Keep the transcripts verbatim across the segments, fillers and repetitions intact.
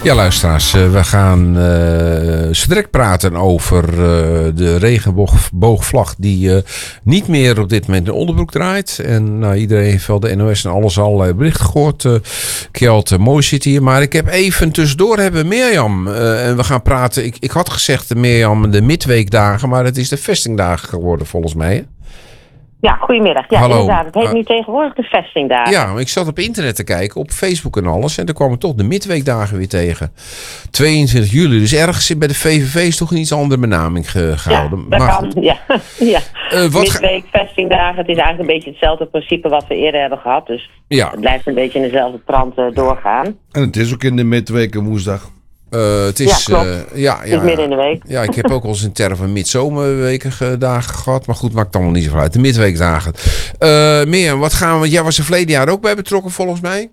Ja, luisteraars, we gaan uh, zo direct praten over uh, de regenboogvlag die uh, niet meer op dit moment in onderbroek draait. En nou, iedereen heeft wel de N O S en alles al berichten gehoord. Uh, Kjeld, mooi zit hier. Maar ik heb even tussendoor hebben Mirjam. Uh, en we gaan praten. Ik, ik had gezegd Mirjam de midweekdagen, maar het is de vestingdagen geworden volgens mij. Hè? Ja, goedemiddag. Ja, Hallo. Inderdaad. Het heet nu tegenwoordig de vestingdagen. Ja, maar ik zat op internet te kijken, op Facebook en alles. En daar kwamen toch de midweekdagen weer tegen. tweeëntwintig juli. Dus ergens bij de V V V is toch een iets andere benaming ge- gehouden. Ja, dat maar kan. Ja. ja. Uh, wat Midweek, vestingdagen. Het is eigenlijk een beetje hetzelfde principe wat we eerder hebben gehad. Dus ja. Het blijft een beetje in dezelfde trant uh, doorgaan. En het is ook in de midweek en woensdag. Uh, het is, ja, klopt. Uh, ja, het ja, is midden in de week. Ja, ik heb ook al eens een term van midzomerweken dagen gehad. Maar goed, maakt allemaal niet zo uit. De midweekdagen. Uh, meer, wat gaan we... Want jij was er verleden jaar ook bij betrokken volgens mij.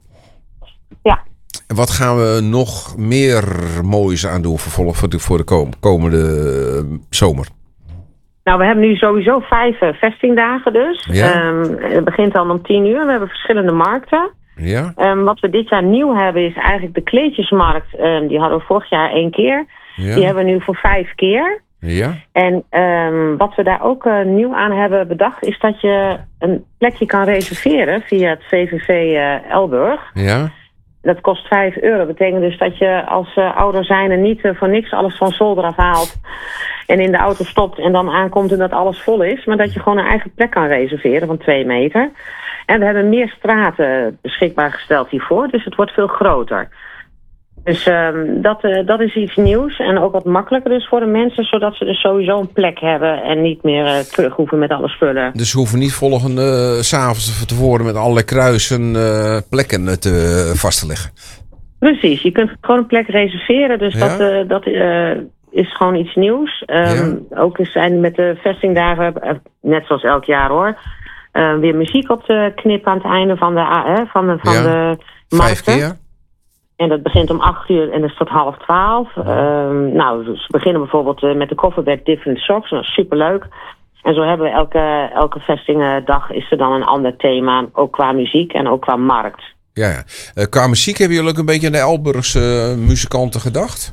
Ja. En wat gaan we nog meer moois aan doen voor, voor de, voor de komende uh, zomer? Nou, we hebben nu sowieso vijf uh, vestingdagen dus. Ja. Um, het begint dan om tien uur. We hebben verschillende markten. Ja. Um, wat we dit jaar nieuw hebben is eigenlijk de kleedjesmarkt. Um, die hadden we vorig jaar één keer. Ja. Die hebben we nu voor vijf keer. Ja. En um, wat we daar ook uh, nieuw aan hebben bedacht is dat je een plekje kan reserveren via het V V V uh, Elburg. Ja. Dat kost vijf euro. Dat betekent dus dat je als uh, ouder zijnde niet uh, voor niks alles van zolder afhaalt en in de auto stopt en dan aankomt en dat alles vol is. Maar dat je gewoon een eigen plek kan reserveren van twee meter. En we hebben meer straten beschikbaar gesteld hiervoor. Dus het wordt veel groter. Dus um, dat, uh, dat is iets nieuws. En ook wat makkelijker dus voor de mensen. Zodat ze dus sowieso een plek hebben. En niet meer uh, terug hoeven met alle spullen. Dus we hoeven niet volgende uh, 's avonds tevoren met allerlei kruisen uh, plekken te, uh, vast te leggen. Precies. Je kunt gewoon een plek reserveren. Dus ja? dat, uh, dat uh, is gewoon iets nieuws. Um, ja. Ook zijn met de vestingdagen, uh, net zoals elk jaar hoor. Uh, weer muziek op de knip aan het einde van de, uh, van de, van ja. de markten. Vijf keer. En dat begint om acht uur en dat is tot half twaalf. Uh, nou, ze beginnen bijvoorbeeld uh, met de Kofferbed Different Socks. Dat is superleuk. En zo hebben we elke, elke vestingdag is er dan een ander thema. Ook qua muziek en ook qua markt. Ja, ja. Uh, qua muziek hebben jullie ook een beetje aan de Elburgse uh, muzikanten gedacht?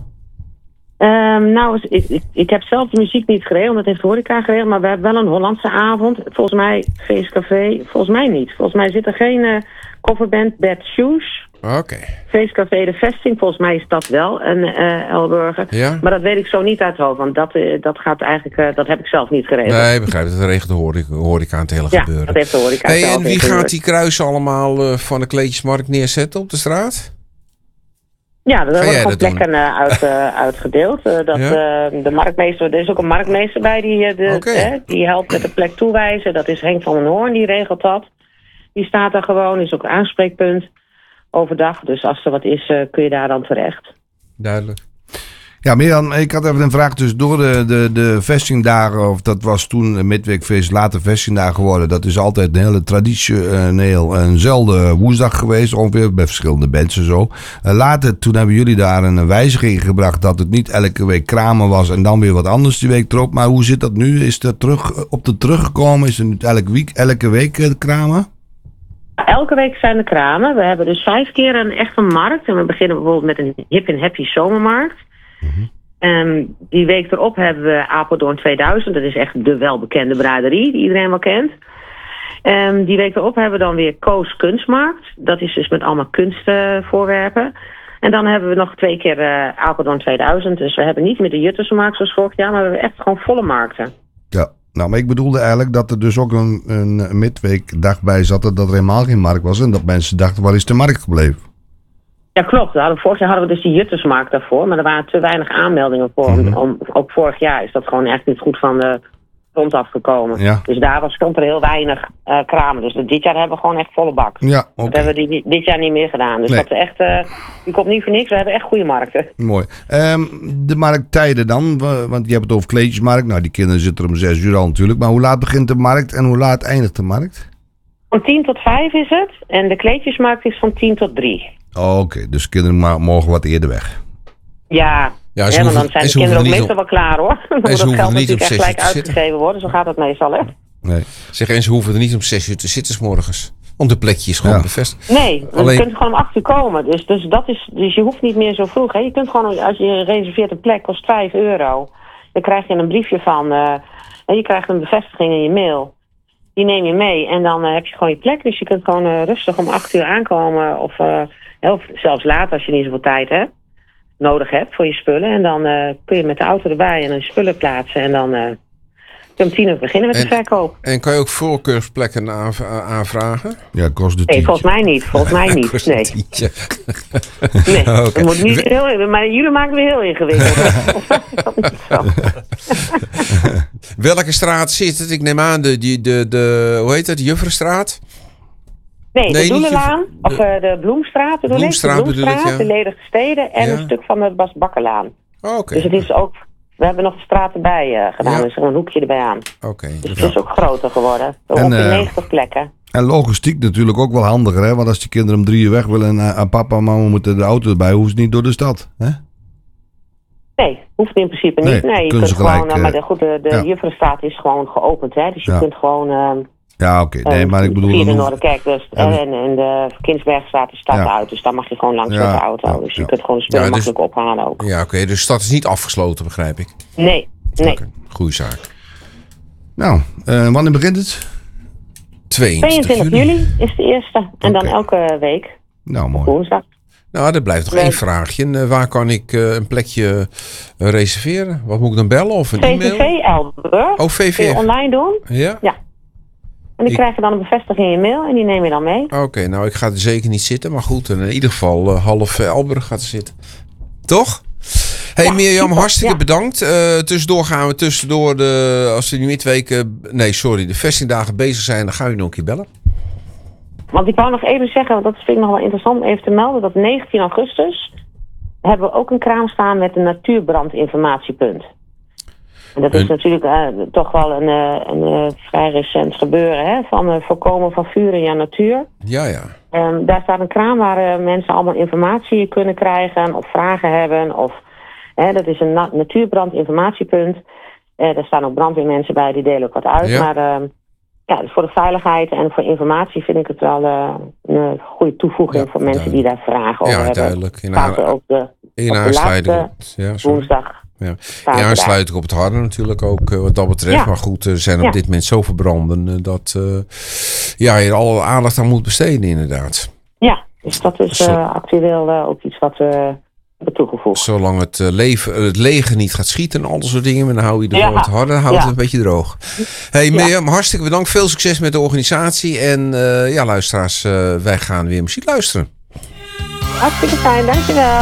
Um, nou, ik, ik, ik heb zelf de muziek niet geregeld, dat heeft de horeca geregeld. Maar we hebben wel een Hollandse avond. Volgens mij, feestcafé, volgens mij niet. Volgens mij zit er geen uh, coverband Bad Shoes. Oké. Okay. Feestcafé De Vesting, volgens mij is dat wel een uh, Elburger. Ja? Maar dat weet ik zo niet uit het hoofd, want dat, uh, dat gaat eigenlijk, uh, dat heb ik zelf niet geregeld. Nee, begrijp het. Dat regelt de horeca, horeca aan het hele ja, gebeuren. dat heeft de horeca hey, zelf. En wie gaat die kruisen allemaal uh, van de kleedjesmarkt neerzetten op de straat? Ja, er worden gewoon dat plekken uh, uit, uh, uitgedeeld. Uh, dat, ja? uh, de marktmeester, er is ook een marktmeester bij die, uh, de, okay. eh, die helpt met de plek toewijzen. Dat is Henk van den Hoorn, die regelt dat. Die staat daar gewoon, is ook een aanspreekpunt overdag. Dus als er wat is, uh, kun je daar dan terecht. Duidelijk. Ja, Mirjam, ik had even een vraag tussendoor. De, de, de vestingdagen, of dat was toen midweekfeest, later vestingdagen geworden. Dat is altijd een hele traditioneel eenzelfde woensdag geweest, ongeveer bij verschillende bands en zo. Later, toen hebben jullie daar een wijziging gebracht dat het niet elke week kramen was en dan weer wat anders die week erop. Maar hoe zit dat nu? Is dat terug, op de teruggekomen? Is het nu elke week, elke week kramen? Elke week zijn er kramen. We hebben dus vijf keer een echte markt. En we beginnen bijvoorbeeld met een hip en happy zomermarkt. Mm-hmm. Um, die week erop hebben we Apeldoorn tweeduizend. Dat is echt de welbekende braderie die iedereen wel kent. Um, die week erop hebben we dan weer Koos Kunstmarkt. Dat is dus met allemaal kunstvoorwerpen. En dan hebben we nog twee keer uh, Apeldoorn tweeduizend. Dus we hebben niet meer de Jutterse markt zoals vorig jaar. Maar we hebben echt gewoon volle markten. Ja, nou, maar ik bedoelde eigenlijk dat er dus ook een, een midweekdag bij zat. Dat er helemaal geen markt was. En dat mensen dachten, waar is de markt gebleven? Ja, klopt. We hadden, vorig jaar hadden we dus die Juttersmarkt daarvoor. Maar er waren te weinig aanmeldingen voor. Mm-hmm. Om, ook vorig jaar is dat gewoon echt niet goed van de grond afgekomen. Ja. Dus daar was, stond er heel weinig uh, kramen. Dus dit jaar hebben we gewoon echt volle bak. Ja, okay. Dat hebben we die, dit jaar niet meer gedaan. Dus nee. dat is echt, uh, die komt niet voor niks. We hebben echt goede markten. Mooi. Um, de markttijden dan? Want je hebt het over kleedjesmarkt. Nou, die kinderen zitten er om zes uur al natuurlijk. Maar hoe laat begint de markt en hoe laat eindigt de markt? Van tien tot vijf is het. En de kleedjesmarkt is van tien tot drie. Oh, oké, okay. Dus kinderen mogen wat eerder weg. Ja, ja, ja want dan zijn de kinderen ook meestal op... wel klaar hoor. Dan moet dat geld natuurlijk echt gelijk uitgegeven worden. Zo gaat het meestal hè. Nee. Zeg eens, ze hoeven er niet om zes uur te zitten 's morgens. Want de plekje is gewoon Ja. bevestigd. Nee, Alleen- je kunt gewoon om acht uur komen. Dus, dus, dat is, dus je hoeft niet meer zo vroeg. Hè. Je kunt gewoon, als je reserveert een plek, kost vijf euro. Dan krijg je een briefje van... Uh, en je krijgt een bevestiging in je mail. Die neem je mee en dan uh, heb je gewoon je plek. Dus je kunt gewoon uh, rustig om acht uur aankomen. Of, uh, of zelfs later als je niet zoveel tijd hebt. Nodig hebt voor je spullen. En dan uh, kun je met de auto erbij en je spullen plaatsen. En dan uh, kun je om tien uur beginnen met En- de verkoop. En kan je ook voorkeursplekken aanv- aanvragen? Ja, kost de Nee, tien. volgens mij niet. Volgens mij niet. Kost een Nee. tientje. Nee, Oké. dat moet niet heel, maar jullie maken het weer heel ingewikkeld. Dat is niet zo. Welke straat zit het? Ik neem aan de, die, de, de hoe heet het, de Juffrenstraat? Nee, Nee, de niet Bloemenlaan, je- of uh, de Bloemstraat bedoel Bloemstraat ik. De bedoel ik, Bloemstraat, ja. de Ledige Steden en Ja. een stuk van de Bas Bakkerlaan. Oh, Oké, Dus het is ook, we hebben nog de straat erbij uh, gedaan, Ja. dus er een hoekje erbij aan. oké. Dus het is ook groter geworden. En, Ongeveer eh, negentig plekken. En logistiek natuurlijk ook wel handiger, hè? Want als die kinderen om drie uur weg willen en uh, papa en mama moeten de auto erbij, hoeven ze niet door de stad. Hè? Nee, hoeft in principe niet. Nee, Nee, je kunnen kunt ze gewoon, gelijk, uh, maar eh, de, goed, de, de ja. Juffrenstraat is gewoon geopend, hè. Dus je Ja. kunt gewoon... Uh, Ja, oké. Nee, maar ik bedoel... via de dan hoeft- Noorderkerk dus, Ja, dus- en, en de Kinsbergstraat is stad Ja. uit. Dus daar mag je gewoon langs Ja, met de auto. ja, Dus je ja. kunt gewoon de spullen Ja, dus- makkelijk ophalen ook. Ja, oké. Dus de stad is niet afgesloten, begrijp ik. Nee, nee. Oké, goeie zaak. Nou, uh, wanneer begint het? tweeëntwintig tweeëntwintig juli. juli is de eerste. En dan Oké. elke week, Nou, mooi. woensdag. Nou, er blijft nog Nee. één vraagje. Uh, waar kan ik uh, een plekje uh, reserveren? Wat moet ik dan bellen of een V V e-mail? V Elburg. Oh, V V Kun je F. online doen. Ja? En die Ik- krijg je dan een bevestiging in je mail en die neem je dan mee. Oké, nou ik ga er zeker niet zitten. Maar goed, in ieder geval uh, half uh, Elburg gaat er zitten. Toch? Hey Ja, Mirjam, super, hartstikke ja. bedankt. Uh, tussendoor gaan we tussendoor de, als we die midweken, nee sorry, de vestingdagen bezig zijn, dan gaan we nog een keer bellen. Want ik wou nog even zeggen, want dat vind ik nog wel interessant om even te melden, dat negentien augustus hebben we ook een kraam staan met een natuurbrandinformatiepunt. En dat is Een- natuurlijk uh, toch wel een, uh, een uh, vrij recent gebeuren, hè, van uh, voorkomen van vuur in je natuur. Ja, ja. Um, daar staat een kraam waar uh, mensen allemaal informatie kunnen krijgen of vragen hebben. Of, hè, dat is een na- natuurbrandinformatiepunt. Uh, daar staan ook brandweermensen bij, die delen ook wat uit. Ja. Maar uh, ja, dus voor de veiligheid en voor informatie vind ik het wel uh, een goede toevoeging Ja, voor mensen die daar vragen over Ja, hebben. duidelijk. In, Staat er aan, ook de, in op de aansluiting. laatste Ja, sorry. woensdag. Ja. staat In er aansluiting op het harde natuurlijk ook uh, wat dat betreft. Ja. Maar goed, er zijn op Ja. dit moment zoveel branden uh, dat uh, ja, je er alle aandacht aan moet besteden inderdaad. daar. Ja, dus dat is Zo- uh, actueel uh, ook iets wat we hebben toegevoegd. Zolang het, uh, leven, het leger niet gaat schieten en al dat soort dingen, maar dan hou je er Ja. gewoon wat harder, houdt Ja. het een beetje droog. Hey Ja. Mirjam, hartstikke bedankt. Veel succes met de organisatie. En uh, ja, luisteraars, uh, wij gaan weer muziek luisteren. Hartstikke fijn, dankjewel.